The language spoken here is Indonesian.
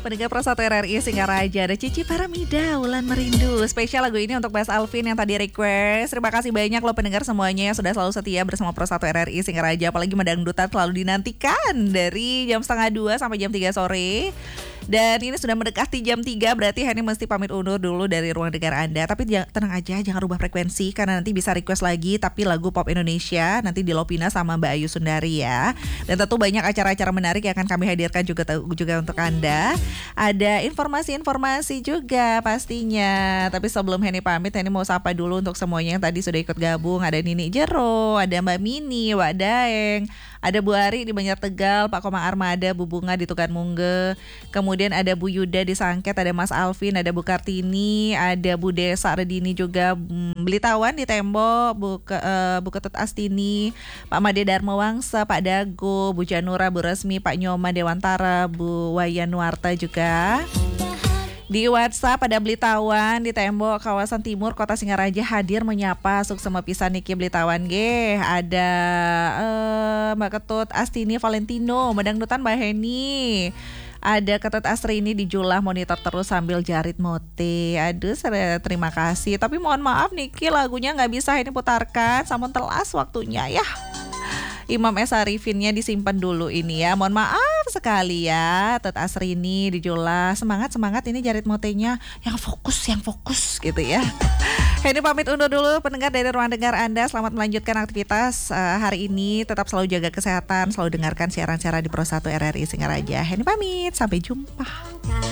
Pendengar Pro 1 RRI Singaraja, ada Cici Paramida, Wulan Merindu. Spesial lagu ini untuk Mas Alvin yang tadi request. Terima kasih banyak loh pendengar semuanya yang sudah selalu setia bersama Pro 1 RRI Singaraja. Apalagi Medangdutan selalu dinantikan dari jam 1:30 sampai jam 3 sore. Dan ini sudah mendekati jam 3, berarti Hani mesti pamit undur dulu dari ruang dengar Anda. Tapi tenang aja, jangan rubah frekuensi karena nanti bisa request lagi. Tapi lagu pop Indonesia nanti di Lovina sama Mbak Ayu Sundari ya. Dan tentu banyak acara-acara menarik yang akan kami hadirkan juga untuk Anda. Ada informasi-informasi juga pastinya. Tapi sebelum Hani pamit, Hani mau sapa dulu untuk semuanya yang tadi sudah ikut gabung. Ada Nini Jero, ada Mbak Mini, Wak Daeng, ada Bu Ari di Banjar Tegal, Pak Komang Armada, Bu Bunga di Tukan Mungge. Kemudian ada Bu Yuda di Sangket, ada Mas Alvin, ada Bu Kartini, ada Bu Desa Redini juga, Belitawan di Tembok, Bu Ketut Astini, Pak Made Dharma Wangsa, Pak Dago, Bu Janura, Bu Resmi, Pak Nyoma Dewantara, Bu Wayanuarta juga. Di WhatsApp ada Belitawan di Tembok kawasan Timur Kota Singaraja hadir menyapa Suksema pisan niki Belitawan ge. Ada Mbak Ketut Astini Valentino, Medangdutan Mbak Heni. Ada Ketut Astrini di Julah monitor terus sambil jarit mote. Aduh, terima kasih. Tapi mohon maaf Niki, lagunya nggak bisa ini putarkan. Sampun telas waktunya ya. Imam S. Arifinnya disimpan dulu ini ya. Mohon maaf sekali ya Tut Asrini di Jola. Semangat ini jarit motenya yang fokus gitu ya. Ini pamit undur dulu pendengar dari ruang dengar Anda. Selamat melanjutkan aktivitas hari ini. Tetap selalu jaga kesehatan, selalu dengarkan siaran-siaran di Pro 1 RRI Singaraja. Ini pamit, sampai jumpa.